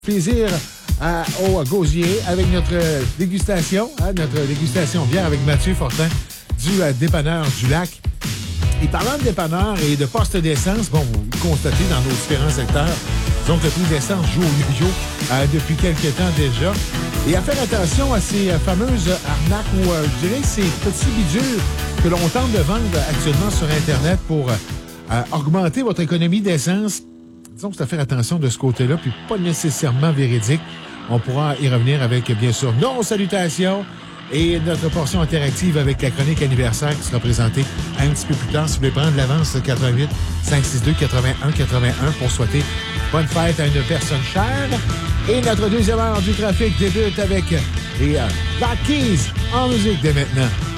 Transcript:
Plaisir au gosier avec notre dégustation, notre dégustation bière avec Mathieu Fortin du dépanneur du Lac. Et parlant de dépanneur et de postes d'essence, bon, vous le constatez dans nos différents secteurs, donc le prix d'essence joue au yo-yo depuis quelques temps déjà. Et à faire attention à ces fameuses arnaques ou, je dirais, ces petits bidules que l'on tente de vendre actuellement sur Internet pour augmenter votre économie d'essence. Disons que c'est à faire attention de ce côté-là, puis pas nécessairement véridique. On pourra y revenir avec, bien sûr, nos salutations et notre portion interactive avec la chronique anniversaire qui sera présentée un petit peu plus tard. Si vous voulez prendre l'avance, 88 562 81 81 pour souhaiter bonne fête à une personne chère. Et notre deuxième heure du trafic débute avec les Black Keys en musique dès maintenant.